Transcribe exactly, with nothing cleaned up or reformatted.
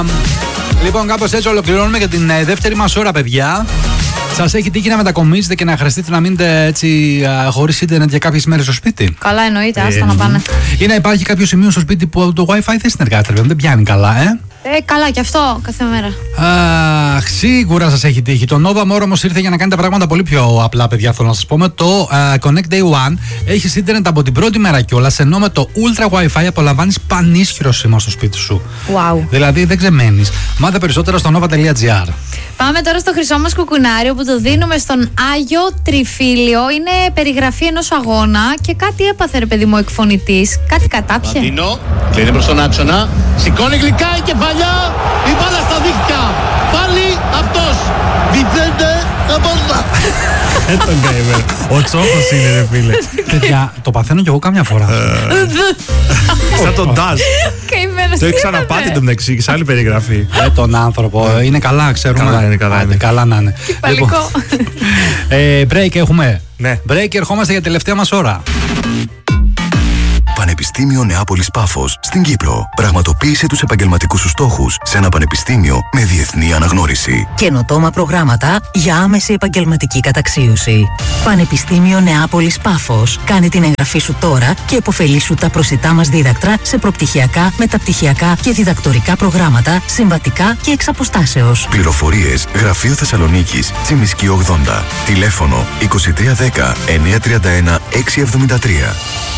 Λοιπόν, κάπως έτσι ολοκληρώνουμε για την ε, δεύτερη μας ώρα, παιδιά. Σας έχει τύχει να μετακομίσετε και να χρειαστείτε να μείνετε έτσι χωρίς ίντερνετ για κάποιες μέρες στο σπίτι? Καλά, εννοείται, άστα ε, να πάνε. Ή να υπάρχει κάποιο σημείο στο σπίτι που το Wi-Fi δεν συνεργάζεται, δεν πιάνει καλά, ε. Ε, καλά, και αυτό κάθε μέρα. Αχ, σίγουρα σας έχει τύχει. Το Nova More όμως ήρθε για να κάνει τα πράγματα πολύ πιο απλά, παιδιά. Θέλω να σας πούμε. Το uh, Connect Day One έχει ίντερνετ από την πρώτη μέρα κιόλας, ενώ με το Ultra Wi-Fi απολαμβάνεις πανίσχυρο σήμα στο σπίτι σου. Wow. Δηλαδή δεν ξεμένεις. Μάθε περισσότερα στο nova τελεία gr. Πάμε τώρα στο χρυσό μας κουκουνάριο που το δίνουμε στον Άγιο Τριφύλιο. Είναι περιγραφή ενός αγώνα και κάτι έπαθε, ρε παιδί μου, εκφωνητής. Κάτι κατάπιε. Μαντίνο, κλείνει προς τον άξονα. Σηκώνει γλυκά η κεφαλιά. Η μπάλα στα δίχτυα. Πάλι αυτός. Βιθέντε Αμπόρδα. Ε, τον καημένο. Ο Τσόχος είναι, ρε φίλε. Παιδιά, το παθαίνω κι εγώ κάμια φορά. Σαν τον Ντάζ. Καημένος. Το έχει ξαναπάθει το μεταξύ, σε άλλη περιγραφή. Ε, τον άνθρωπο. Είναι καλά, ξέρουμε. Καλά είναι, καλά είναι. Καλά να είναι. Παλικό. ε, break έχουμε. Ναι. Break, ερχόμαστε για τελευταία μας ώρα. Πανεπιστήμιο Νεάπολης Πάφος στην Κύπρο. Πραγματοποίησε τους επαγγελματικούς σου στόχους σε ένα πανεπιστήμιο με διεθνή αναγνώριση. Καινοτόμα προγράμματα για άμεση επαγγελματική καταξίωση. Πανεπιστήμιο Νεάπολης Πάφος. Κάνε την εγγραφή σου τώρα και επωφελήσου τα προσιτά μας δίδακτρα σε προπτυχιακά, μεταπτυχιακά και διδακτορικά προγράμματα, συμβατικά και εξ αποστάσεως. Πληροφορίες Γραφείο Θεσσαλονίκης, Τσιμισκή ογδόντα. Τηλέφωνο είκοσι τρία δέκα εννιακόσια τριάντα ένα εξακόσια εβδομήντα τρία.